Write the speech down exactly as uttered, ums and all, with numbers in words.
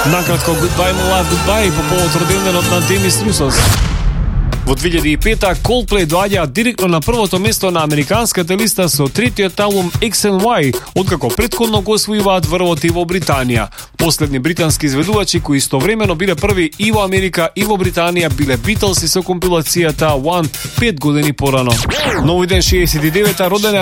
Nakratko Goodbye My Life Goodbye по повод роденденот на Демис Русос. Во две илјади и пета Coldplay доаѓаат директно на првото место на американската листа со третиот албум X and Y, откако претходно го освојуваат врвот и во Британија. Последни британски изведувачи кои истовремено биле први и во Америка и во Британија биле Beatles со компилацијата One пет години порано. Нови ден шеесет и девета родена